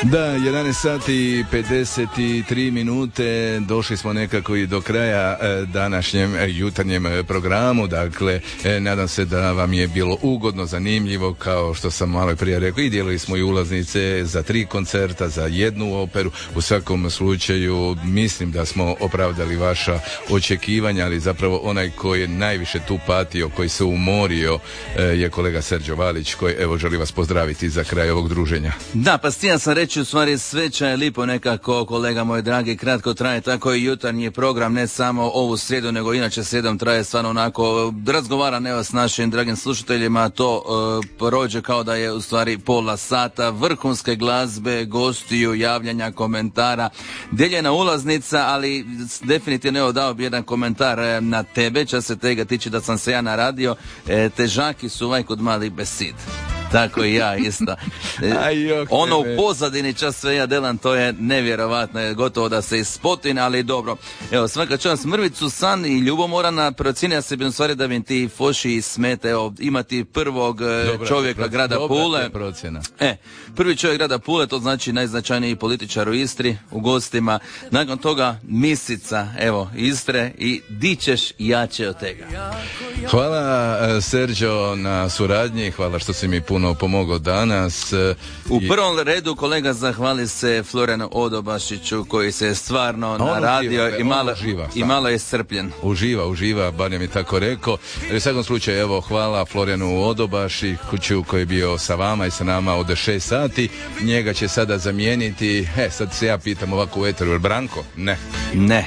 Da, 11 sati i 53 minute, došli smo nekako i do kraja današnjem jutarnjem programu, dakle, nadam se da vam je bilo ugodno, zanimljivo, kao što sam malo prije rekao, i dijelili smo i ulaznice za 3 koncerta, za 1 operu, u svakom slučaju mislim da smo opravdali vaša očekivanja, ali zapravo onaj koji je najviše tu patio, koji se umorio je kolega Serđo Valić, koji evo želi vas pozdraviti za kraj ovog druženja. Da, pa stijan sam reći, u stvari sveća je lipo nekako, kolega moj dragi, kratko traje, tako i jutarnji program, ne samo ovu srijedu, nego inače srijedom traje stvarno onako, razgovaran evo s našim dragim slušateljima, to prođe kao da je u stvari pola sata, vrhunske glazbe, gostiju, javljanja, komentara, dijeljena ulaznica, ali definitivno evo dao bi jedan komentar na tebe, čas se tega tiče da sam se ja naradio, težaki su ovaj kod malih besid. Tako i ja isto. Ono u pozadini čas sve ja delam, to je nevjerovatno, gotovo da se ispotin, ali dobro. Evo, svaka čast Mrvicu, San i ljubomorana, procjenja se bi u stvari da bi ti Foši i smete, evo, imati prvog čovjeka grada Pule. Prvi čovjek grada Pule, to znači najznačajniji političar u Istri, u gostima. Nakon toga Misica, evo, Istre, i di ćeš jače od tega. Hvala Serđo na suradnji, hvala što si mi puno pomogao danas. U prvom redu kolega zahvali se Florenu Odobašiću koji se stvarno naradio i malo je iscrpljen. Uživa, barem je tako rekao. U svakom slučaju evo hvala Florenu Odobašiću koji je bio sa vama i sa nama od 6 sati. Njega će sada zamijeniti, sad se ja pitam ovako u eteru, Branko? Ne.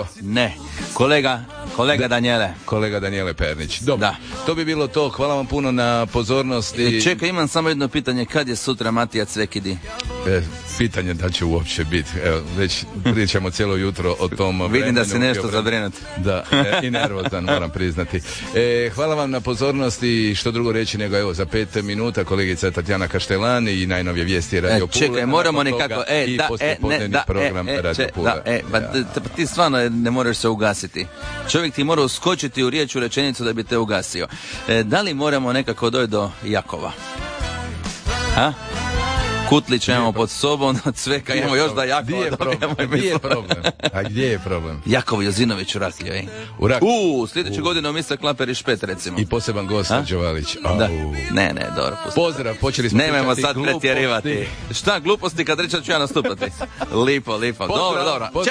Kolega Danijele. Kolega Danijele Pernić. Dobro, to bi bilo to. Hvala vam puno na pozornosti. Čekaj, imam samo jedno pitanje. Kad je sutra Matija Cvekidi? Pitanje da će uopće biti. Evo, već pričamo cijelo jutro o tom vremenu. Vidim da si nešto zabrinut. Da, i nervozan, moram priznati. Hvala vam na pozornosti. Što drugo reći nego evo za 5 minuta kolegica Tatjana Kaštelani i najnovije vijesti Radio Pule. Čekaj, moramo nekako... I poslijepodnevni program Radio Pule. Ti stvarno ne moraš se ugasiti. Čovjek ti mora uskočiti u riječ, u rečenicu da bi te ugasio. Da li moramo nekako doći do Jakova? Kutlić imamo pod sobom, od Cveka imamo još da Jakova. Gdje je problem? Jakov Jozinović u Raklju, sljedeće godine Mr. Klaper i Špet, recimo. I poseban gost Đovalić. Ne, dobro. Pozdrav, počeli smo nemojmo sad pretjerivati. Šta gluposti kad reći da ću ja nastupati? Lipo. Dobro.